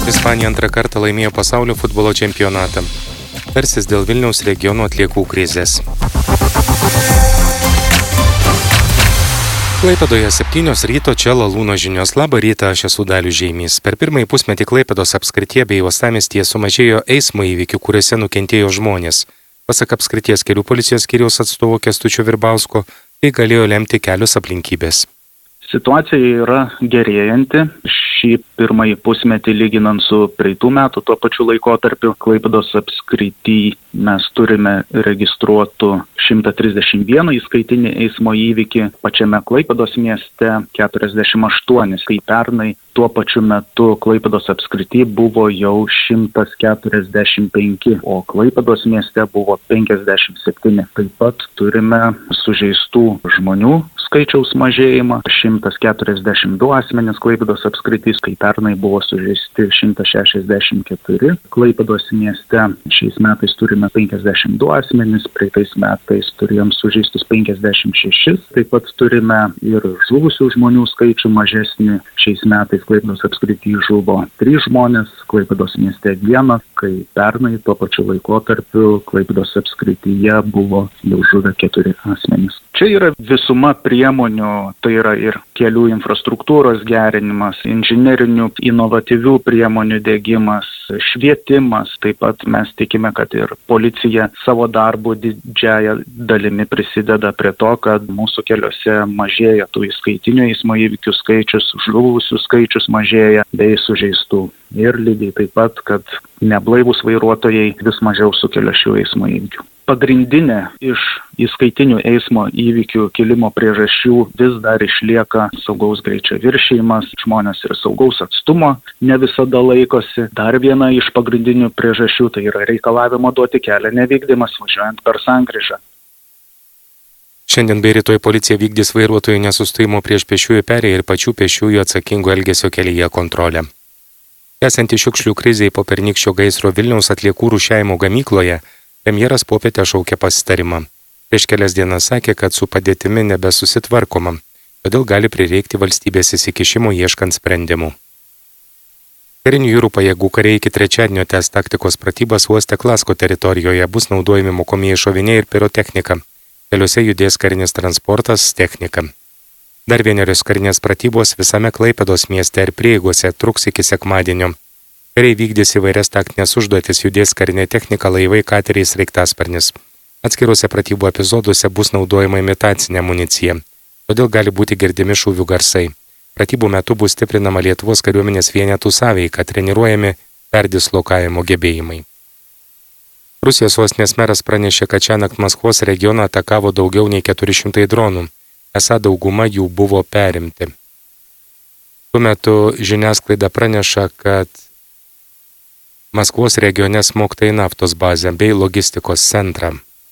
Ispanija antrą kartą laimėjo pasaulio futbolo čempionatą. Tarsis dėl Vilniaus regiono atliekų krizės. Klaipėdoje 7 ryto, čia Lalūno žinios. Labą rytą, aš esu Dalius Žeimys. Per pirmąjį pusmetį Klaipėdos apskrityje bei uostamiestyje sumažėjo eismo įvykių, kuriuose nukentėjo žmonės. Pasak apskrities kelių policijos skyriaus atstovo Kęstučio Virbausko, tai galėjo lemti kelios aplinkybės. Situacija yra gerėjanti. Šį pirmąjį pusmetį lyginant su praeitų metų tuo pačiu laikotarpiu Klaipėdos apskrity mes turime registruotų 131 įskaitinį eismo įvykį, pačiame Klaipėdos mieste 48, kai pernai tuo pačiu metu Klaipėdos apskrity buvo jau 145, o Klaipėdos mieste buvo 57. Taip pat turime sužeistų žmonių skaičiaus mažėjimą, 142 asmenys Klaipėdos apskritys, kai pernai buvo sužeisti 164. Klaipėdos mieste šiais metais turime 52 asmenys, praeitais metais turėjom sužeistus 56. Taip pat turime ir žuvusių žmonių skaičių mažesnį. Šiais metais Klaipėdos apskritį žuvo 3 žmonės, Klaipėdos mieste 1, kai pernai tuo pačiu laikotarpiu Klaipėdos apskrityje buvo jau žuvę 4 asmenys. Čia yra visuma priemonių, tai yra ir kelių infrastruktūros gerinimas, inžinerinių inovatyvių priemonių diegimas, švietimas. Taip pat mes tikime, kad ir policija savo darbu didžiąją dalimi prisideda prie to, kad mūsų keliuose mažėja tų įskaitinių eismo įvykių skaičius, žuvusių skaičius mažėja bei sužeistų. Ir lygiai taip pat, kad neblaivūs vairuotojai vis mažiau sukelia šių eismo įvykių. Pagrindinė iš įskaitinių eismo įvykių kilimo priežasčių vis dar išlieka saugaus greičio viršijimas, žmonės ir saugaus atstumo ne visada laikosi. Dar viena iš pagrindinių priežasčių tai yra reikalavimo duoti kelią nevykdymas važiuojant per sankryžą. Šiandien bei rytoj policija vykdys vairuotojų nesustojimo prieš pėsčiųjų perėją ir pačių pėsčiųjų atsakingo elgesio kelyje kontrolę. Tęsiant šiukšlių krizei po pernykščio gaisro Vilniaus atliekų rūšiavimo gamykloje, premjeras popietę šaukė pasitarimą. Prieš kelias dienas sakė, kad su padėtimi nebesusitvarkoma, todėl gali prireikti valstybės įsikišimo ieškant sprendimų. Karinių jūrų pajėgų kariai iki trečiadienio tęs taktikos pratybas uoste Klasko teritorijoje, bus naudojami mokomieji šoviniai ir pirotechnika. Keliuose judės karinis transportas, technika. Dar vienerios karinės pratybos visame Klaipėdos mieste ir prieigose truks iki sekmadienio. Kariai vykdys įvairias taktinės užduotis, judės karinė technika, laivai, kateriai, sraigtasparnis. Atskiruose pratybų epizoduose bus naudojama imitacinė amunicija, todėl gali būti girdimi šūvių garsai. Pratybų metu bus stiprinama Lietuvos kariuomenės vienetų sąveika, treniruojami perdislokavimo gebėjimai. Rusijos sostinės meras pranešė, kad šiąnakt Maskvos regioną atakavo daugiau nei 400 dronų, esą dauguma jų buvo perimti. Tuo metu žiniasklaida praneša, kad Maskvos regione smogta į naftos bazę bei logistikos centrą.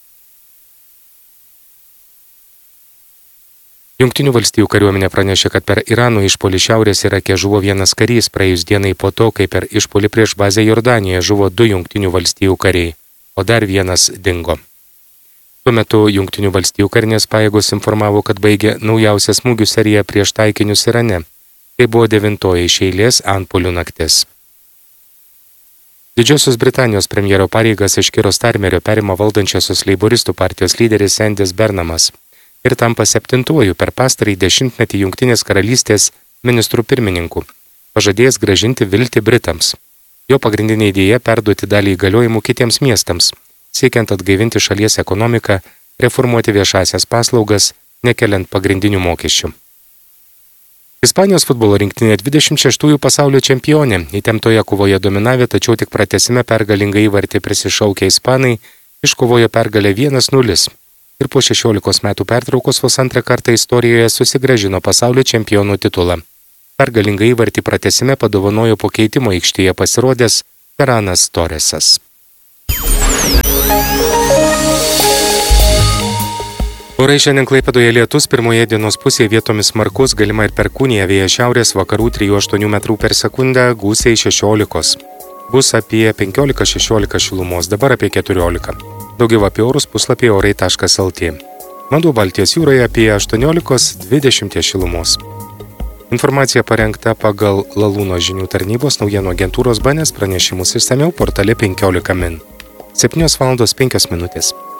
Jungtinių valstijų kariuomenė pranešė, kad per Irano išpuolį Šiaurės Irake žuvo vienas karys praėjus dienai po to, kai per išpuolį prieš bazę Jordanijoje žuvo 2 Jungtinių valstijų kariai, o dar vienas dingo. Tuo metu Jungtinių valstijų karinės pajėgos informavo, kad baigė naujausią smūgių seriją prieš taikinius Irane. Tai buvo 9 iš eilės antpuolių naktis. Didžiosios Britanijos premjero pareigas iš Kiro Starmerio perima valdančiosios leiboristų partijos lyderis Endis Bernamas ir tampa 7 per pastarąjį 10-metį Jungtinės karalystės ministrų pirmininku, pažadėjęs grąžinti viltį Britams. Jo pagrindinė idėja perduoti dalį įgaliojimų kitiems miestams, siekiant atgaivinti šalies ekonomiką, reformuoti viešasias paslaugas, nekeliant pagrindinių mokesčių. Ispanijos futbolo rinktinė 26 pasaulio čempionė, įtemptoje kovoje dominavė, tačiau tik pratęsime pergalingą įvartį prisišaukę ispanai, iškovojo pergalę 1-0 ir po 16 metų pertraukos vos antrą kartą istorijoje susigrąžino pasaulio čempionų titulą. Pergalingą įvartį pratęsime padovanojo po keitimo aikštėje pasirodęs Feranas Torresas. Orai šiandien Klaipėdoje lietus, pirmoje dienos pusėje vietomis smarkus, galima ir perkūnija, vėjas šiaurės vakarų 3-8 metrų per sekundę, gūsiai 16. Bus apie 15-16 šilumos, dabar apie 14. Daugiau apie orus puslapyje orai.lt. Vanduo Baltijos jūroje apie 18-20 šilumos. Informacija parengta pagal Lalūno žinių tarnybos naujienų agentūros BNS pranešimus išsamiau portale 15 min. 7:05 min.